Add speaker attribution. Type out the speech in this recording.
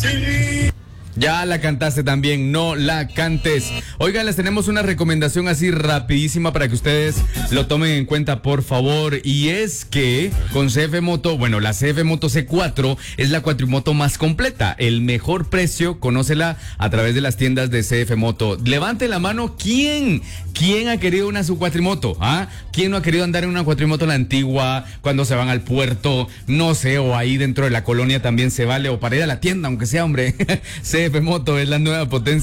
Speaker 1: Ya la cantaste también, no la cantes. Oigan, les tenemos una recomendación así rapidísima para que ustedes lo tomen en cuenta, por favor. Y es que con CF Moto, bueno, la CF Moto C4 es la cuatrimoto más completa. El mejor precio, conócela a través de las tiendas de CF Moto. Levante la mano, ¿quién ha querido una su cuatrimoto? ¿Ah? ¿Quién no ha querido andar en una cuatrimoto la antigua cuando se van al puerto? No sé, o ahí dentro de la colonia también se vale, o para ir a la tienda, aunque sea, hombre. CF Moto es la nueva potencia.